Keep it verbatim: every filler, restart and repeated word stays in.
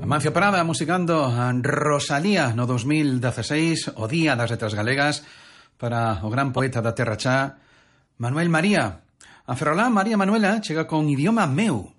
Amancio Prada musicando a Rosalía no dos mil dezaseis, o Día das Letras Galegas, para o gran poeta da Terra Chá, Manuel María. A Ferrolán María Manuela chega con Idioma Meu,